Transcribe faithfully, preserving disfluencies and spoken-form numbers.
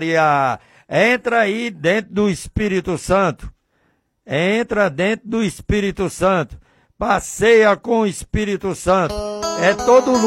Maria. Entra aí dentro do Espírito Santo. Entra dentro do Espírito Santo. Passeia com o Espírito Santo. É todo